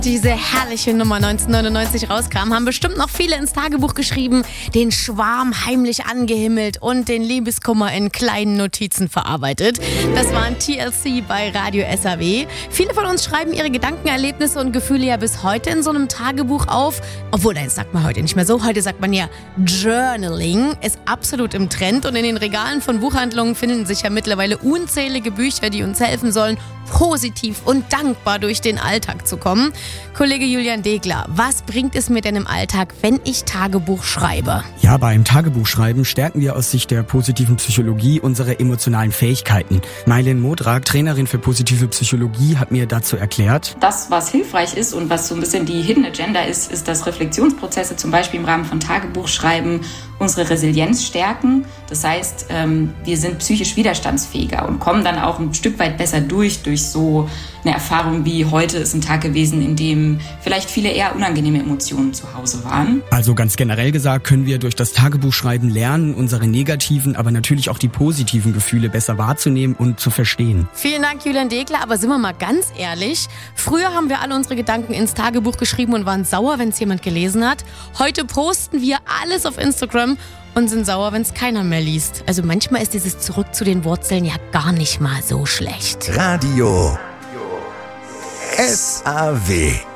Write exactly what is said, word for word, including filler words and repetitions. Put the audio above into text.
diese herrliche Nummer neunzehnhundertneunundneunzig rauskam, haben bestimmt noch viele ins Tagebuch geschrieben, den Schwarm heimlich angehimmelt und den Liebeskummer in kleinen Notizen verarbeitet. Das waren T L C bei Radio S A W. Viele von uns schreiben ihre Gedanken, Erlebnisse und Gefühle ja bis heute in so einem Tagebuch auf. Obwohl, das sagt man heute nicht mehr so. Heute sagt man ja Journaling, ist absolut im Trend und in den Regalen von Buchhandlungen finden sich ja mittlerweile unzählige Bücher, die uns helfen sollen, positiv und dankbar durch den Alltag zu kommen. Kollege Julian Degler, was bringt es mir denn im Alltag, wenn ich Tagebuch schreibe? Ja, beim Tagebuchschreiben stärken wir aus Sicht der positiven Psychologie unsere emotionalen Fähigkeiten. Mailin Modrak, Trainerin für positive Psychologie, hat mir dazu erklärt: Das, was hilfreich ist und was so ein bisschen die Hidden Agenda ist, ist, dass Reflexionsprozesse zum Beispiel im Rahmen von Tagebuchschreiben unsere Resilienz stärken. Das heißt, wir sind psychisch widerstandsfähiger und kommen dann auch ein Stück weit besser durch, durch so eine Erfahrung wie heute ist ein Tag gewesen, in dem vielleicht viele eher unangenehme Emotionen zu Hause waren. Also ganz generell gesagt können wir durch das Tagebuchschreiben lernen, unsere negativen, aber natürlich auch die positiven Gefühle besser wahrzunehmen und zu verstehen. Vielen Dank, Julian Degler, aber sind wir mal ganz ehrlich, früher haben wir alle unsere Gedanken ins Tagebuch geschrieben und waren sauer, wenn es jemand gelesen hat. Heute posten wir alles auf Instagram und sind sauer, wenn es keiner mehr liest. Also manchmal ist dieses Zurück zu den Wurzeln ja gar nicht mal so schlecht. Radio S A W